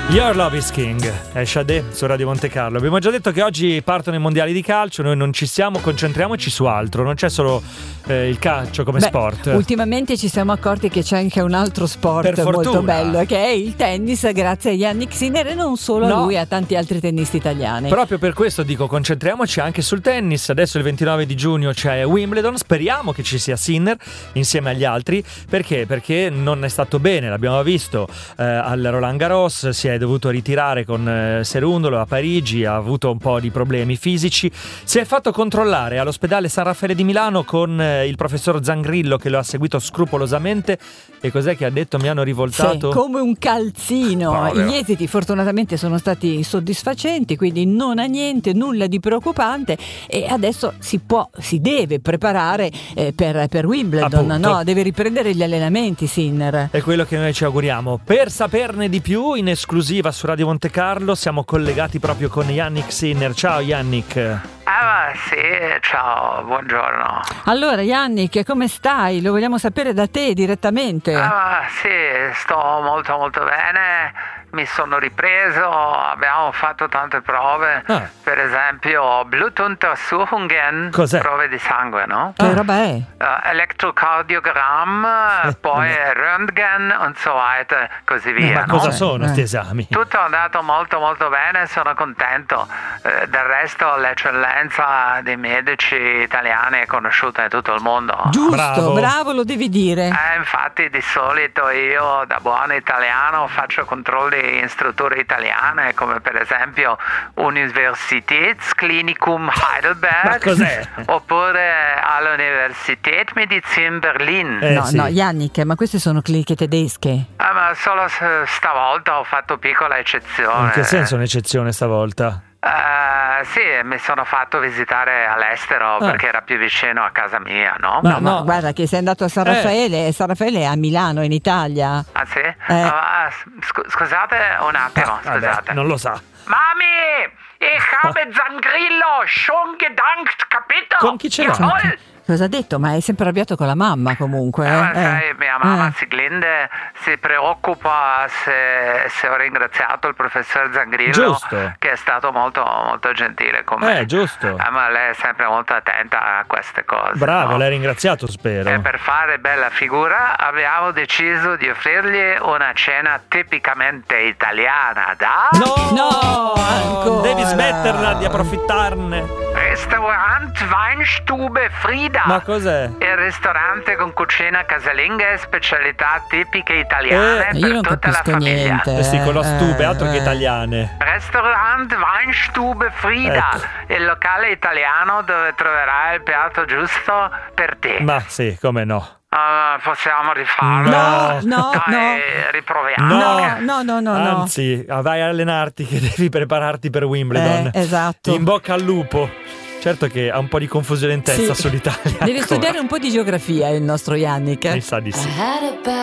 Your Love is King è Sade su Radio Monte Carlo. Abbiamo già detto che oggi partono i mondiali di calcio, noi non ci siamo, concentriamoci su altro, non c'è solo il calcio come sport. Ultimamente ci siamo accorti che c'è anche un altro sport molto bello, che è il tennis, grazie a Jannik Sinner e non solo a lui, a tanti altri tennisti italiani. Proprio per questo dico, concentriamoci anche sul tennis. Adesso il 29 di giugno c'è Wimbledon, speriamo che ci sia Sinner insieme agli altri. Perché non è stato bene, l'abbiamo visto al Roland Garros, si è dovuto ritirare con Serundolo a Parigi, ha avuto un po' di problemi fisici, si è fatto controllare all'ospedale San Raffaele di Milano con il professor Zangrillo che lo ha seguito scrupolosamente. E cos'è che ha detto? Mi hanno rivoltato? Sì, come un calzino. Proprio. Gli esiti fortunatamente sono stati soddisfacenti, quindi non ha niente, nulla di preoccupante, e adesso si deve preparare per Wimbledon, no? Deve riprendere gli allenamenti Sinner. È quello che noi ci auguriamo. Per saperne di più, in esclusiva su Radio Monte Carlo, siamo collegati proprio con Jannik Sinner. Ciao Jannik. Sì, ciao, buongiorno. Allora Jannik, come stai? Lo vogliamo sapere da te direttamente. Sì, sto molto molto bene. Mi sono ripreso, abbiamo fatto tante prove, per esempio Blutuntersuchungen, prove di sangue, no? Che roba è? Elettrocardiogramm, poi Röntgen und so weiter, così via. Ma cosa sono questi esami? Tutto è andato molto molto bene, sono contento. Del resto l'eccellenza dei medici italiani è conosciuta in tutto il mondo. Giusto, bravo, lo devi dire. Infatti di solito io da buon italiano faccio controlli in strutture italiane come per esempio Universitätsklinikum Heidelberg. Ma cos'è? Oppure all'Universität Medizin Berlin. No, Jannik, ma queste sono cliniche tedesche. Ma solo stavolta ho fatto piccola eccezione. In che senso un'eccezione stavolta? Sì, mi sono fatto visitare all'estero perché era più vicino a casa mia, no? No, guarda che sei andato a San Raffaele, San Raffaele è a Milano, in Italia. Ah sì? Scusate un attimo, scusate. Vabbè, non lo sa. Mami, ich habe Zangrillo schon gedankt, capito? Con chi ce l'ha? Cosa ha detto? Ma è sempre arrabbiato con la mamma comunque. Sai, mia mamma Siglinde si preoccupa se ho ringraziato il professor Zangrillo, giusto, che è stato molto molto gentile con me. Giusto. Ma lei è sempre molto attenta a queste cose. Bravo, no? l'hai ringraziato, spero. E per fare bella figura abbiamo deciso di offrirgli una cena tipicamente italiana, No, ancora. Devi smetterla di approfittarne. Ristorant Weinstube Frida. Ma cos'è? Il ristorante con cucina casalinga e specialità tipiche italiane per tutta la famiglia. Sì, con la stube, altro che italiane. Ristorant Weinstube Frida, il locale italiano dove troverai il piatto giusto per te. Ma sì, come no. Possiamo rifarlo? No. Riproviamo. No. Anzi, vai a allenarti che devi prepararti per Wimbledon. Esatto. In bocca al lupo. Certo che ha un po' di confusione in testa sull'Italia. Deve studiare un po' di geografia il nostro Jannik. Mi sa di sì.